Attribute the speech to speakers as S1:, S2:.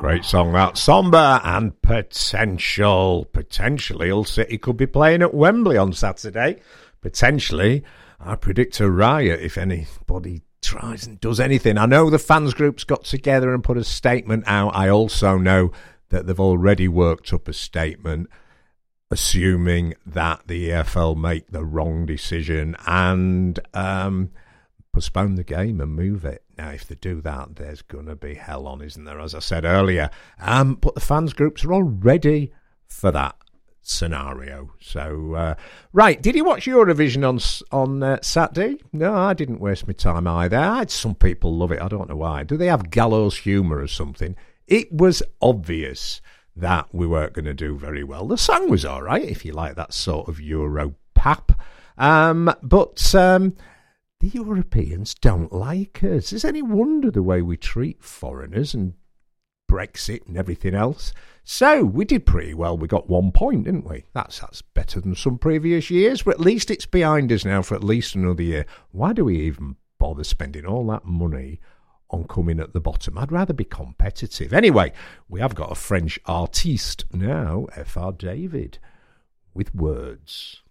S1: Great song, that. Sombre and Potential. Potentially, Hull City could be playing at Wembley on Saturday. Potentially, I predict a riot if anybody tries and does anything. I know the fans groups got together and put a statement out. I also know that they've already worked up a statement assuming that the EFL make the wrong decision and postpone the game and move it. Now, if they do that, there's going to be hell on, isn't there, as I said earlier? But the fans groups are all ready for that scenario. So, right, did you watch Eurovision on Saturday? No, I didn't waste my time either. I had some people love it. I don't know why. Do they have gallows humour or something? It was obvious that we weren't going to do very well. The song was all right, if you like that sort of Euro pap. But the Europeans don't like us. Is any wonder the way we treat foreigners and Brexit and everything else? So we did pretty well. We got 1 point, didn't we? That's better than some previous years, but at least it's behind us now for at least another year. Why do we even bother spending all that money on coming at the bottom? I'd rather be competitive. Anyway, we have got a French artiste now, F.R. David, with words.